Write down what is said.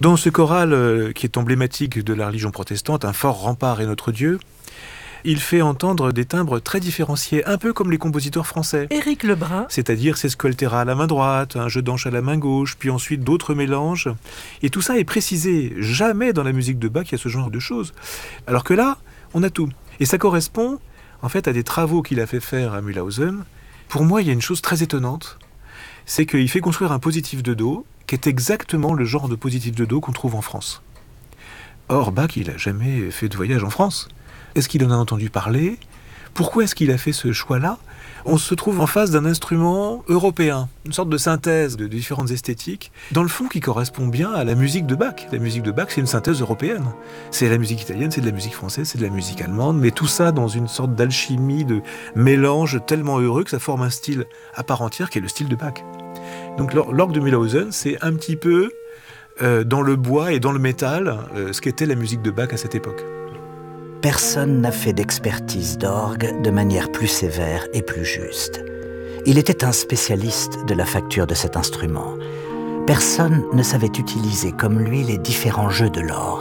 Dans ce choral qui est emblématique de la religion protestante, un fort rempart est notre Dieu, il fait entendre des timbres très différenciés, un peu comme les compositeurs français. Éric Lebrun. C'est-à-dire sesqualtera à la main droite, un jeu d'anche à la main gauche, puis ensuite d'autres mélanges. Et tout ça est précisé. Jamais dans la musique de Bach il y a ce genre de choses. Alors que là, on a tout. Et ça correspond en fait à des travaux qu'il a fait faire à Mühlhausen. Pour moi, il y a une chose très étonnante, c'est qu'il fait construire un positif de Do qui est exactement le genre de positif de Do qu'on trouve en France. Or, Bach, il n'a jamais fait de voyage en France. Est-ce qu'il en a entendu parler ? Pourquoi est-ce qu'il a fait ce choix-là ? On se trouve en face d'un instrument européen, une sorte de synthèse de différentes esthétiques, dans le fond qui correspond bien à la musique de Bach. La musique de Bach, c'est une synthèse européenne. C'est la musique italienne, c'est de la musique française, c'est de la musique allemande, mais tout ça dans une sorte d'alchimie, de mélange tellement heureux que ça forme un style à part entière qui est le style de Bach. Donc l'orgue de Mühlhausen, c'est un petit peu dans le bois et dans le métal ce qu'était la musique de Bach à cette époque. Personne n'a fait d'expertise d'orgue de manière plus sévère et plus juste. Il était un spécialiste de la facture de cet instrument. Personne ne savait utiliser comme lui les différents jeux de l'orgue.